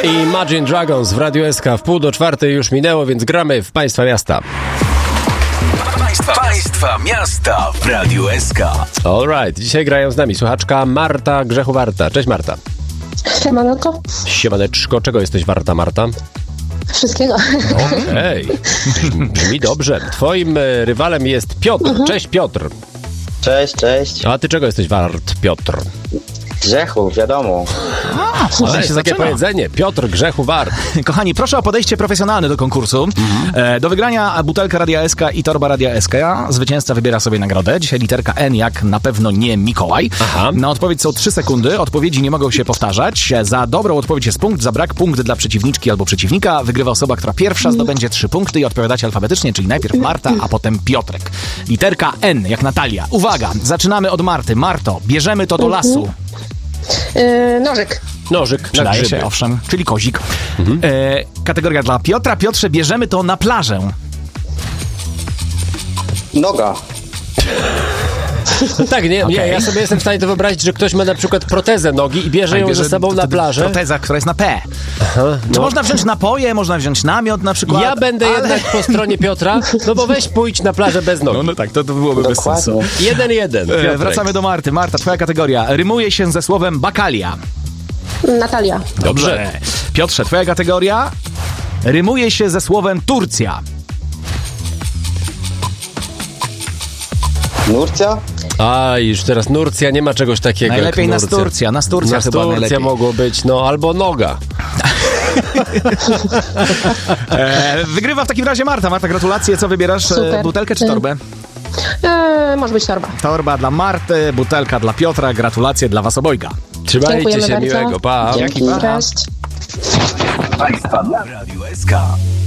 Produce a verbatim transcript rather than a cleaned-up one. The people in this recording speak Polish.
Imagine Dragons w Radiu S K. W pół do czwartej już minęło, więc gramy w Państwa Miasta. Państwa, państwa Miasta w Radiu S K. Alright, dzisiaj grają z nami słuchaczka Marta Grzechu Warta. Cześć Marta. Siemanko. Siemaneczko, czego jesteś warta, Marta? Wszystkiego. Okej, okay. Brzmi dobrze. Twoim e, rywalem jest Piotr. Mhm. Cześć Piotr. Cześć, cześć. A ty czego jesteś wart, Piotr? Grzechu, wiadomo. A, to jest takie powiedzenie. Piotr Grzechu wart. Kochani, proszę o podejście profesjonalne do konkursu. Mhm. E, do wygrania butelka Radia S K i torba Radia S K. Zwycięzca wybiera sobie nagrodę. Dzisiaj literka N, jak na pewno nie Mikołaj. Aha. Na odpowiedź są trzy sekundy. Odpowiedzi nie mogą się powtarzać. Za dobrą odpowiedź jest punkt, za brak punkt dla przeciwniczki albo przeciwnika. Wygrywa osoba, która pierwsza zdobędzie trzy punkty i odpowiadacie alfabetycznie, czyli najpierw Marta, a potem Piotrek. Literka N, jak Natalia. Uwaga, zaczynamy od Marty. Marto, bierzemy to do lasu. Yy, nożyk. Nożyk na Przydaje grzyby. się, owszem, czyli kozik. Mhm. E, kategoria dla Piotra. Piotrze, bierzemy to na plażę. Noga. No tak, nie, Okay. nie, ja sobie jestem w stanie to wyobrazić, że ktoś ma na przykład protezę nogi i bierze ją bierze ze sobą na plażę. Proteza, która jest na P. Aha, Czy no. można wziąć napoje, można wziąć namiot na przykład? Ja będę ale... jednak po stronie Piotra, no bo weź pójdź na plażę bez nogi. No, no tak, to, to byłoby bez Dokładnie. sensu. Jeden, jeden. E, wracamy do Marty. Marta, twoja kategoria. Rymuje się ze słowem bakalia. Natalia. Dobrze. Piotrze, twoja kategoria. Rymuje się ze słowem Turcja. Nurcja? A, już teraz Nurcja, nie ma czegoś takiego Najlepiej jak nas Nurcja. Turcja. Nas Turcja Nas chyba Turcja najlepiej. mogło być, no albo noga. E, wygrywa w takim razie Marta. Marta, gratulacje. Co wybierasz? E, Super. butelkę czy torbę? Yy, może być torba. Torba dla Marty, butelka dla Piotra. Gratulacje dla was obojga. Trzymajcie Dziękujemy się bardzo. miłego, pa. Dzięki, Jaki pa? cześć. Państwa w Radiu S K.